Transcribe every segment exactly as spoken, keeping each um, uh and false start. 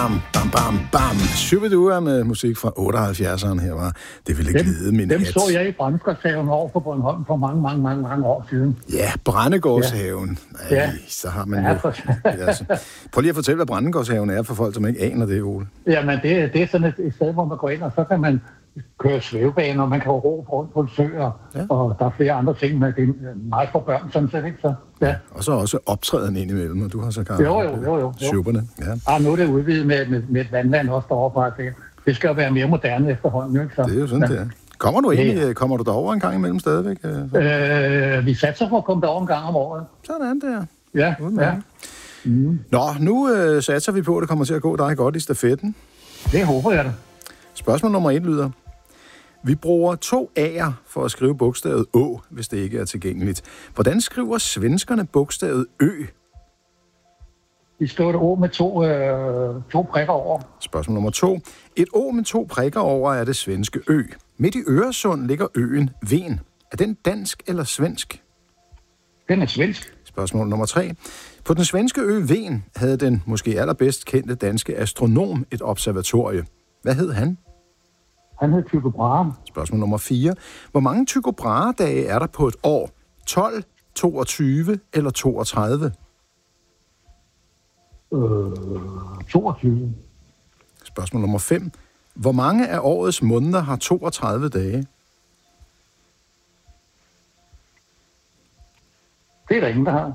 Bam, bam, bam, bam. Shubidua med musik fra otteoghalvfjerdserne her var. Det ville glide min Dem hat. så jeg i Brændegårdshaven over på Bornholm for mange, mange, mange, mange år siden. Ja, Brændegårdshaven. Ja. Ej, så har man Ja, jo... for... altså. Prøv lige at fortælle, hvad Brændegårdshaven er for folk, som ikke aner det, Ole. Jamen, det, det er sådan et, et sted, hvor man går ind, og så kan man køre svævebaner, og man kan ro rundt på en sø, og, ja. og der er flere andre ting, men det er meget for børn, sådan set, ikke så? Ja. Og så også optræden ind imellem, og du har så jo, jo, jo, jo. Schubberne. Ja. Ah, nu er det udvidet med, med, med et vandland også derovre, det, det skal jo være mere moderne efterhånden, ikke så? Det er jo sådan, ja. det er. Kommer du egentlig, ja. kommer du derover en gang imellem stadigvæk? Øh, vi satser på at komme derover en gang om året. Sådan der. Ja, ja. Mm. Nå, nu øh, satser vi på, at det kommer til at gå dig godt i stafetten. Det håber jeg da. Spørgsmål nummer et lyder. Vi bruger to A'er for at skrive bogstavet Å, hvis det ikke er tilgængeligt. Hvordan skriver svenskerne bogstavet Ø? Vi skriver et Å med to, øh, to prikker over. Spørgsmål nummer to. Et Å med to prikker over er det svenske Ø. Midt i Øresund ligger øen Ven. Er den dansk eller svensk? Den er svensk. Spørgsmål nummer tre. På den svenske ø Ven havde den måske allerbedst kendte danske astronom et observatorie. Hvad hed han? Han hed Tycho Brahe. Spørgsmål nummer fire. Hvor mange Tycho Brahe-dage er der på et år? tolv, toogtyve eller toogtredive? Øh, toogtyve. Spørgsmål nummer fem. Hvor mange af årets måneder har toogtredive dage? Det er der ingen, der har.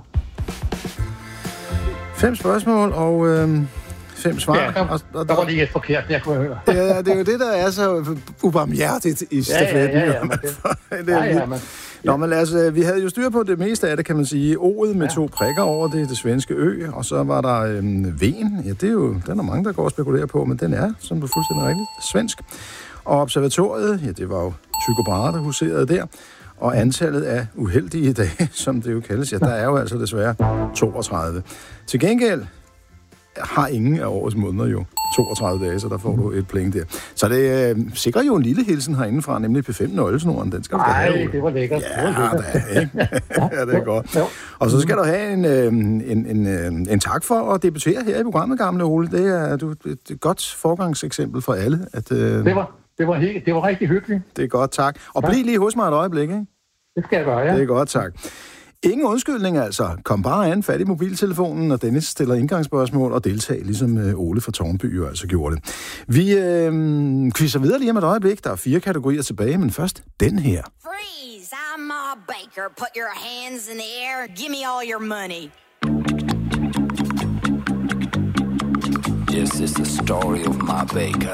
Fem spørgsmål og øh, fem svar. Ja, der, og, og, der var lige et forkert, jeg kunne høre. Ja, det er jo det, der er så ubarmhjertigt i stafetten. Ja, ja, ja, ja, men det, det er ja, ja, men, ja. Nå, men altså, vi havde jo styr på det meste af det, kan man sige. O'et med ja. to prikker over, det er det svenske Ø, og så var der øhm, Ven. Ja, det er jo, den er mange, der går og spekulerer på, men den er, som du fuldstændig rigtigt, svensk. Og observatoriet, ja, det var jo Tycho Brahe, der huserede der. Og antallet af uheldige dage, som det jo kaldes, ja, der er jo altså desværre toogtredive. Til gengæld har ingen af årets måneder jo toogtredive dage, så der får du et pling der. Så det øh, sikrer jo en lille hilsen herindefra, nemlig P fem nøglesnoren. Den skal du da have. Nej, det var lækkert. Ja, det var lækkert. Da, ikke? Ja, det er godt. Og så skal du have en, øh, en, en, øh, en tak for at debutere her i programmet, gamle Ole. Det er du, et godt forgangseksempel for alle. At, øh, det var Det var, helt, det var rigtig hyggeligt. Det er godt, tak. Og ja. bliv lige hos mig et øjeblik, ikke? Det skal jeg gøre, ja. Det er godt, tak. Ingen undskyldning altså. Kom bare an, fat i mobiltelefonen, og Dennis stiller indgangsspørgsmål og deltag, ligesom Ole fra Tårnby jo altså gjorde det. Vi øh, quizzer videre lige om et øjeblik. Der er fire kategorier tilbage, men først den her. Freeze! I'm Ma Baker. Put your hands in the air. Give me all your money. This is the story of Ma Baker.